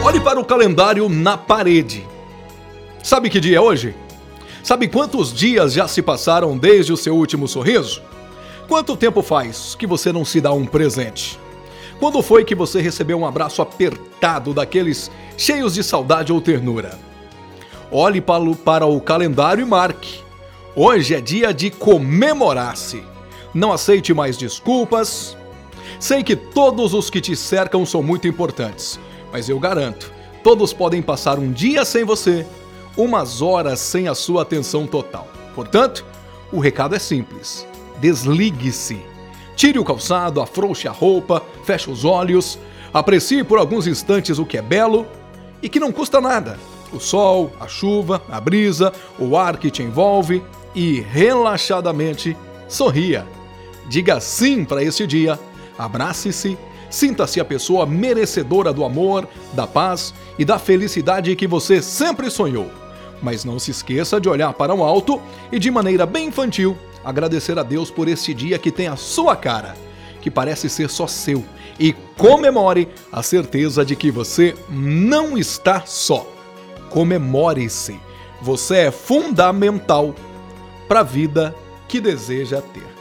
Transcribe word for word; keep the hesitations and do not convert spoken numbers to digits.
Olhe para o calendário na parede. Sabe que dia é hoje? Sabe quantos dias já se passaram desde o seu último sorriso? Quanto tempo faz que você não se dá um presente? Quando foi que você recebeu um abraço apertado daqueles cheios de saudade ou ternura? Olhe para o calendário e marque. Hoje é dia de comemorar-se. Não aceite mais desculpas. Sei que todos os que te cercam são muito importantes, mas eu garanto, todos podem passar um dia sem você, umas horas sem a sua atenção total. Portanto, o recado é simples. Desligue-se. Tire o calçado, afrouxe a roupa, feche os olhos, aprecie por alguns instantes o que é belo e que não custa nada. O sol, a chuva, a brisa, o ar que te envolve e, relaxadamente, sorria. Diga sim para este dia, abrace-se, sinta-se a pessoa merecedora do amor, da paz e da felicidade que você sempre sonhou. Mas não se esqueça de olhar para o alto e, de maneira bem infantil, agradecer a Deus por este dia que tem a sua cara, que parece ser só seu, e comemore a certeza de que você não está só. Comemore-se. Você é fundamental para a vida que deseja ter.